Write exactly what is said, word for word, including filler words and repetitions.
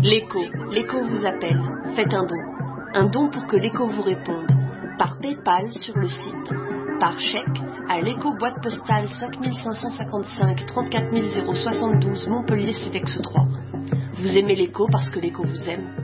L'écho, l'écho vous appelle. Faites un don. Un don pour que l'écho vous réponde. Par PayPal sur le site. Par chèque à l'écho boîte postale cinq cinq cent cinquante-cinq trente-quatre mille soixante-douze Montpellier C E D E X trois. Vous aimez l'écho parce que l'écho vous aime.